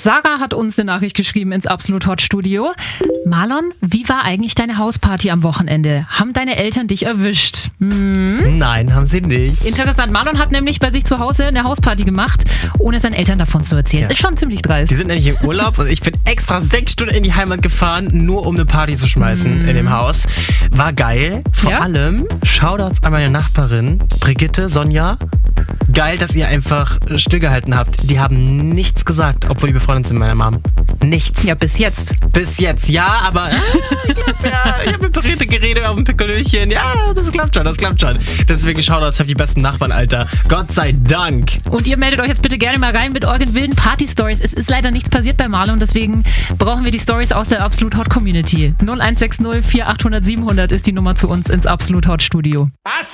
Sarah hat uns eine Nachricht geschrieben ins Absolut Hot Studio. Marlon, wie war eigentlich deine Hausparty am Wochenende? Haben deine Eltern dich erwischt? Nein, haben sie nicht. Interessant. Marlon hat nämlich bei sich zu Hause eine Hausparty gemacht, ohne seinen Eltern davon zu erzählen. Ja. Ist schon ziemlich dreist. Die sind nämlich im Urlaub und ich bin extra 6 Stunden in die Heimat gefahren, nur um eine Party zu schmeißen in dem Haus. War geil. Vor allem Shoutouts an meine Nachbarin, Brigitte, Sonja. Geil, dass ihr einfach stillgehalten habt. Die haben nichts gesagt, obwohl die befreundet sind mit meiner Mom. Nichts. Ja, bis jetzt. Bis jetzt, ja, aber ich habe mit Brigitte geredet auf dem Piccolöchen. Ja, das klappt schon. Deswegen Shoutouts, habt die besten Nachbarn, Alter. Gott sei Dank. Und ihr meldet euch jetzt bitte gerne mal rein mit euren wilden Party-Stories. Es ist leider nichts passiert bei Marlon, deswegen brauchen wir die Stories aus der Absolut Hot Community. 0160 4800 700 ist die Nummer zu uns ins Absolut Hot Studio. Was?